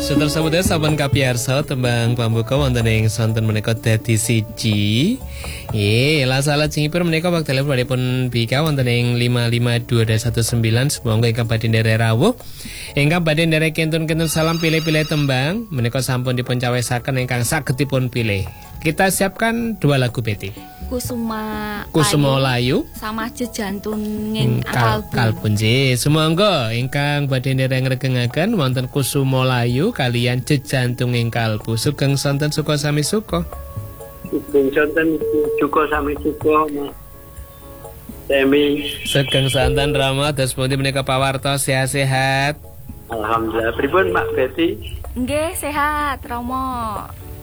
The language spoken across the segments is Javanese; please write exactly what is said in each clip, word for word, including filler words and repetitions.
Suster sabda saben kapiyarsa tembang pambuka wonten ing sonten menika dadi siji. Nggih, la salajengipun menika wekdal pun bika wonten ing lima lima dua satu sembilan semoga ingkang badhe nderek rawuh. Ingkang badhe nderek kentun-kentun salam pilih-pilih tembang menika sampun dipun cawesaken ingkang saged dipun pilih. Kita siapkan dua lagu Betty. Kusuma Kusuma Layu sama jejantunging Kal kalbun nggih. Sumangga ingkang badhe ndereng ngregengaken wonten Kusuma Layu kalian jejantunging kalbu. Sugeng sonten suka sami suka. Sugeng sonten suka sami suka. Temi. Sugeng sonten Rama dos pundi menika pawarta sehat-sehat. Alhamdulillah. Pripun Mbak Betty? Nggih, sehat Romo.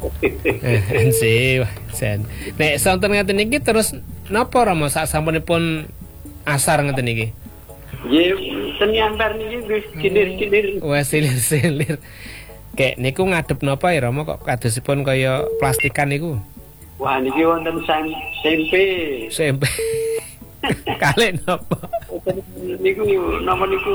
Sih, sen. Nek sonten ngaten iki terus napa Rama sak sampunipun asar ngaten iki? Nggih, seni amper niki wis cilir-cilir. Wes silir-silir. Kek niku ngadep napa ya Rama kok kadosipun kaya plastikan niku? Wah, niki wonten tempe. Tempe. Kalih napa? Niku napa niku?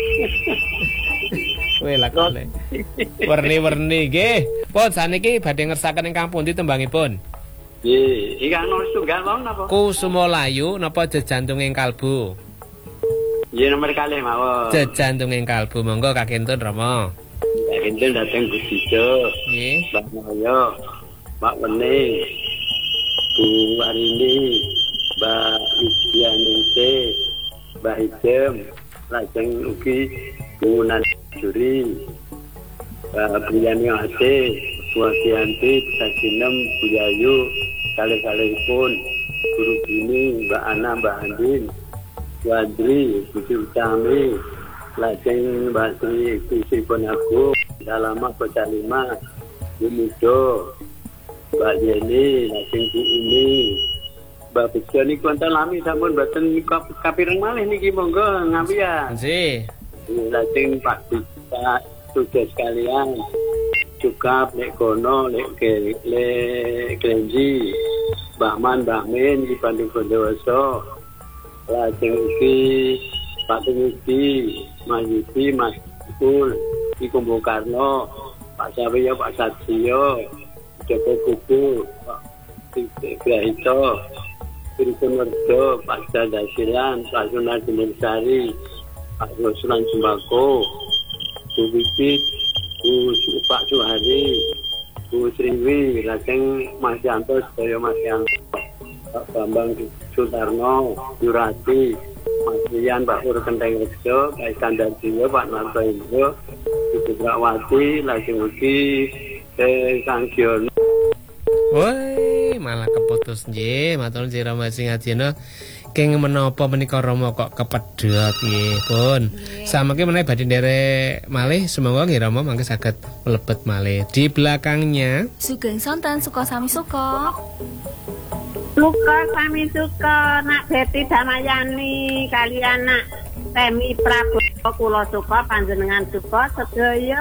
Weh lakone. Werni-werni nggih. Pun saniki badhe ngersaken ingkang pundi tembangipun? Nggih, ingkang nomor setunggal wong napa? Kusuma Layu napa jejantunging kalbu? Nggih nomor kalih mawon. Jejantunging kalbu monggo kakentun Rama. Kakentun dateng Gustijo. Nggih. Mbak Mayo, Mbak Wening, Bu Warini, Mbak Widianingsih, Mbak Ijem, lajeng ugi bangunan juri, Mbak Briyani Ate, Bu Asianti, Sajinem, Bu Yayu, kalih-kalihipun, Guru Bini, Mbak Ana, Mbak Andin, Bu Andri, Bu Utami, lajeng Mbak Sri, Sri Ponago, Dalama Kota Lima, Bu Mudo, Mbak Yeni, lajeng Bu Ini, Mbak Bejo niku wonten lami sampun mboten kapireng malih niki monggo ngapian. Nggih. Lajeng Pak Bisa tugas sekalian juga nek kono nek ke le Kenji Mbah Man Mbah Min di Bandung Bondowoso. Lajeng iki Pak Tumidi, Mas Yudi, Mas Kul, Iku Bung Karno, Pak Sawiyo, Pak Satrio, Joko Kudu, Pak Ibrahito, Pirikun Merdo, Pak Sadasilan, Pak Sunan Gunungsari, Pak Ruslan Sembako, Bu Bibit, Bu Pak Suhari, Bu Sriwi, lajeng Mas Yanto, sedaya Mas Yanto, Pak Bambang Sutarno, Yurati, Mas Rian, Pak Pur Kenteng Rejo, Pak Iskandar Jiwo, Pak Narto Indro, Ibu Brakawati, lajeng ugi eh, Kang Giono. Woi, malah keputus nggih, matur nuwun Rama sing ajena. Keng menapa menika Rama kok kepedhot nggih, Pun. Samangke menawi badhe nderek malih semoga nggih Rama mangke saged mlebet malih. Di belakangnya Sugeng sonten suka sami suka. Suka sami suka Nak Betty Damayani kalian Nak Temi Prabowo kula suka panjenengan suka sedaya